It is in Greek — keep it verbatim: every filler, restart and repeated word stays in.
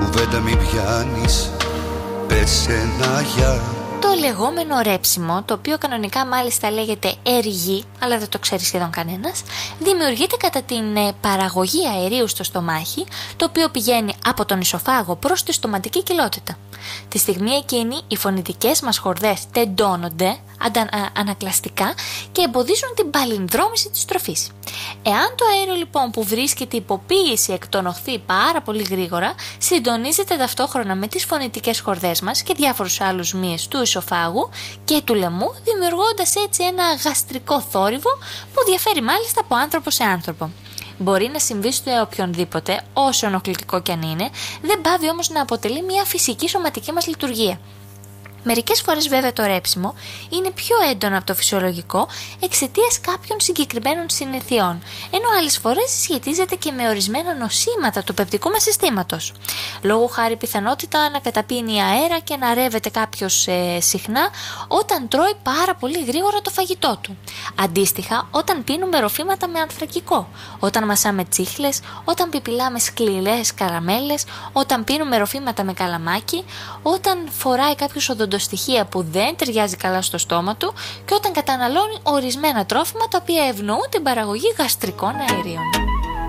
κουβέντα μην πιάνεις, πες ένα γεια. Το λεγόμενο ρέψιμο, το οποίο κανονικά μάλιστα λέγεται έργη, αλλά δεν το ξέρει σχεδόν κανένας, δημιουργείται κατά την ε, παραγωγή αερίου στο στομάχι, το οποίο πηγαίνει από τον ισοφάγο προς τη στοματική κοιλότητα. Τη στιγμή εκείνη οι φωνητικές μας χορδές τεντώνονται αντα, α, ανακλαστικά και εμποδίζουν την παλινδρόμηση της τροφής. Εάν το αέριο λοιπόν που βρίσκεται υποποίηση εκτονωθεί πάρα πολύ γρήγορα, συντονίζεται ταυτόχρονα με τις φωνητικές χορδές μας και διάφορους άλλους μύες του ισοφάγου και του λαιμού, δημιουργώντας έτσι ένα γαστρικό θόρυβο που διαφέρει μάλιστα από άνθρωπο σε άνθρωπο. Μπορεί να συμβεί στο οποιονδήποτε, όσο ενοχλητικό κι αν είναι, δεν πάβει όμως να αποτελεί μια φυσική σωματική μας λειτουργία. Μερικές φορές βέβαια το ρέψιμο είναι πιο έντονο από το φυσιολογικό εξαιτίας κάποιων συγκεκριμένων συνηθιών, ενώ άλλες φορές σχετίζεται και με ορισμένα νοσήματα του πεπτικού μας συστήματος. Λόγω χάρη πιθανότητα να καταπίνει αέρα και να ρεύεται κάποιος ε, συχνά όταν τρώει πάρα πολύ γρήγορα το φαγητό του. Αντίστοιχα, όταν πίνουμε ροφήματα με ανθρακικό, όταν μασάμε τσίχλες, όταν πιπιλάμε σκληρές καραμέλες, όταν πίνουμε ροφήματα με καλαμάκι, όταν φοράει κάποιος οδοντοστοιχεία που δεν ταιριάζει καλά στο στόμα του και όταν καταναλώνει ορισμένα τρόφιμα τα οποία ευνοούν την παραγωγή γαστρικών αερίων.